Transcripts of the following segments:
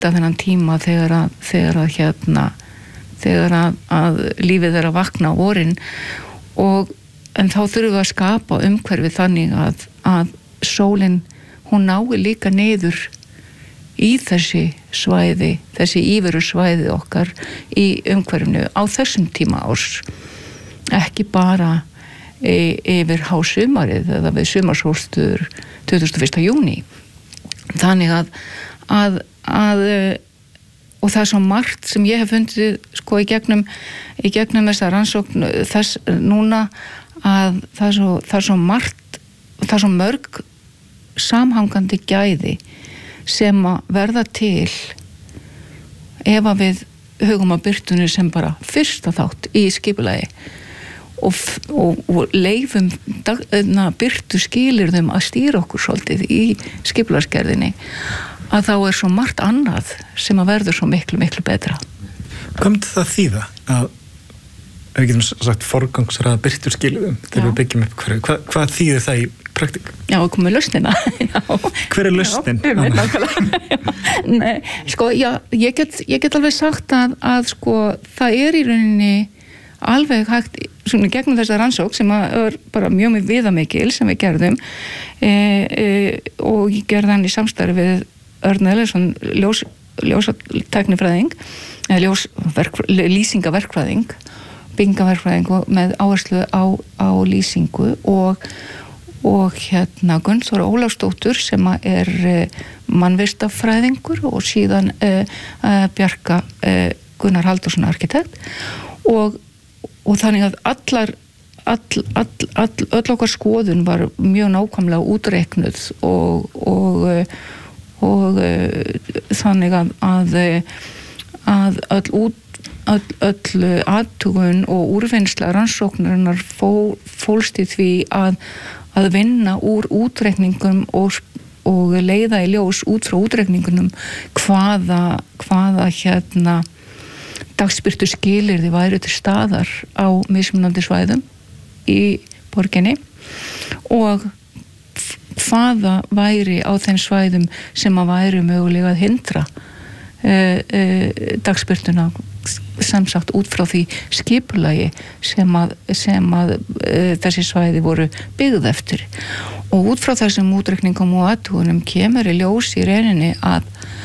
nýta þennan tíma þegar að lífið að vakna á vorin en þá þurfum við að skapa umhverfið þannig að sólin hún nái líka niður í þessi svæði, þessi íveru svæði okkar í umhverfinu á þessum tíma árs, ekki bara yfir hásumarið eða við sumarsólstöður 21. júní. Þannig að og það svo margt sem ég hef fundið sko í gegnum þessa rannsókn þess núna að það er svo margt, það er svo mörg samhangandi gæði sem að verða til ef að við hugum að birtunni sem bara fyrsta þátt í skipulagi og leifum birtu skilyrðum að stýra okkur svolítið í skipulagsgerðinni að þá er svo margt annað sem að verður svo miklu betra. Hvað myndi það þýða að við getum sagt forgangsraða birtu skilyrðum þegar við byggjum upp hverju? Hvað þýðir það í praktík? Já, við komum með lausnina. Hver er lausnin? Nei, sko, ég get alveg sagt að sko, það er í rauninni alveg hægt, svona gegnum þessa rannsók sem er bara mjög viðamikil sem við gerðum og ég gerði hann í samstarfi við Örn Ellersson, ljósatæknifræðing, lýsingaverkfræðing, byggingaverkfræðing með áherslu á lýsingu og Gunnþóra Ólafsdóttur sem er mannvistafræðingur og síðan Bjarka Gunnar Halldórsson arkitekt og þannig að öll okkar skoðun var mjög nákvæmlega útreiknuð og þannig að öll athugun og úrvinnsla rannsóknarinnar fólst í því að vinna úr útreikningum og leiða í ljós út frá útreikningunum hvaða dagsbirtu skilyrði væru til staðar á mismunandi svæðum í borginni og hvaða væri á þeim svæðum sem að væri mögulega að hindra dagsbirtuna sem sagt út frá því skipulagi sem að þessi svæði voru byggð eftir og út frá þessum útreikningum og athugunum kemur í ljós í rauninni að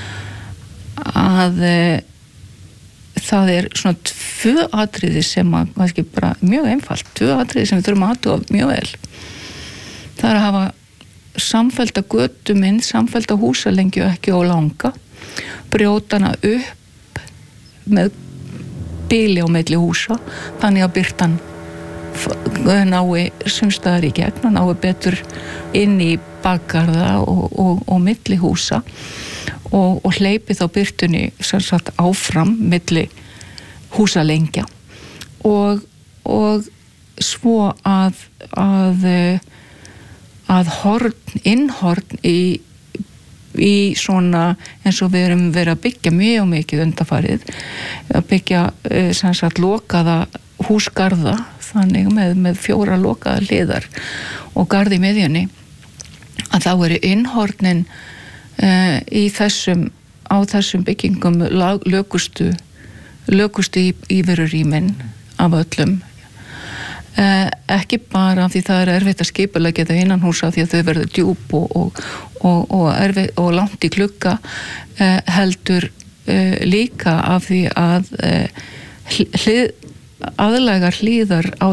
það er svona 2 atriði sem að kannski bara mjög einfalt 2 atriði sem við þurfum að athuga mjög vel. Það er að hafa samfellda götumynd, samfellda húsalengju ekki og langa, brjótana upp með bili á milli húsa, þannig að birtan nái sumstaðar í gegn og nái betur inn í bakgarða og milli húsa og hleypi þá birtunni sem sagt áfram milli húsalengja og svo að innhorn í svona eins og við erum verið að byggja mjög mikið undanfarið að byggja sem sagt lokaða húsgarða þannig með 4 lokaða hliðar og garð í miðjunni að þá eru innhornin á þessum byggingum lökustu íverurýmin af öllum ekki bara því það er erfitt að skipuleggja það innan húsa því að þau verður djúp og erfitt og langt í glugga heldur líka af því að aðlægar hlíðar á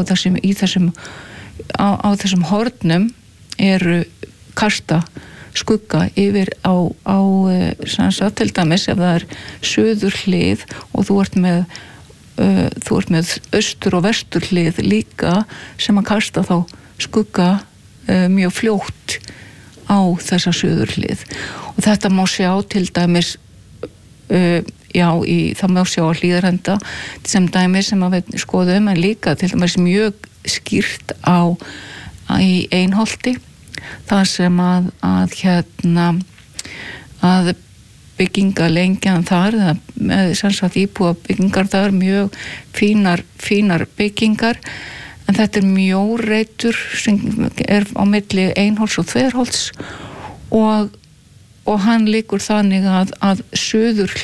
þessum hornum eru kasta skugga yfir á til dæmis ef það er suður hlið og þú ert með austur og vestur hlið líka sem að kasta þá skugga mjög fljótt á þessa suður hlið og þetta má sjá til dæmis það má sjá á hlíðarenda sem dæmis sem að við skoðum en líka til dæmis mjög skýrt í Einholti það sem að byggingalengjan þar með sem sagt íbúa byggingar þar mjög fínar byggingar en þetta er mjóreitur sem er á milli Einholts og Þverholts og og hann liggur þannig að suður